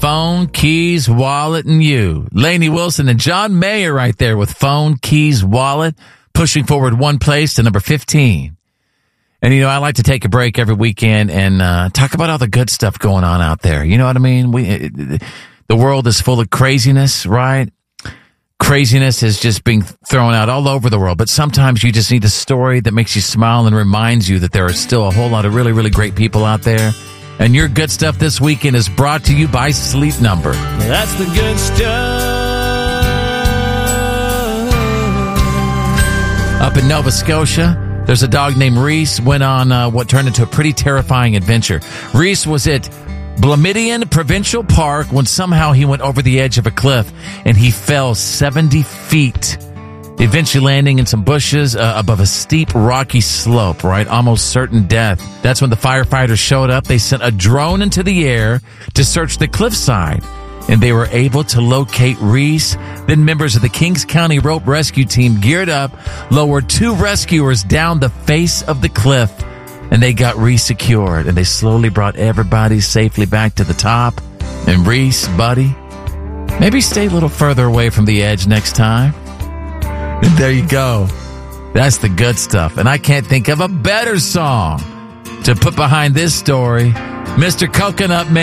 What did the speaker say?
Phone, Keys, Wallet, and You. Lainey Wilson and John Mayer right there with Phone, Keys, Wallet, pushing forward one place to number 15. And, I like to take a break every weekend and talk about all the good stuff going on out there. You know what I mean? The world is full of craziness, right? Craziness is just being thrown out all over the world. But sometimes you just need a story that makes you smile and reminds you that there are still a whole lot of really, really great people out there. And your good stuff this weekend is brought to you by Sleep Number. That's the good stuff. Up in Nova Scotia, there's a dog named Reese went on what turned into a pretty terrifying adventure. Reese was at Blamidian Provincial Park when somehow he went over the edge of a cliff and he fell 70 feet, eventually landing in some bushes above a steep rocky slope, right? Almost certain death. That's when the firefighters showed up. They sent a drone into the air to search the cliffside, and they were able to locate Reese. Then members of the Kings County Rope Rescue Team geared up, lowered 2 rescuers down the face of the cliff, and they got Reese secured, and they slowly brought everybody safely back to the top. And Reese, buddy, maybe stay a little further away from the edge next time. And there you go. That's the good stuff. And I can't think of a better song to put behind this story. Mr. Coconut Man.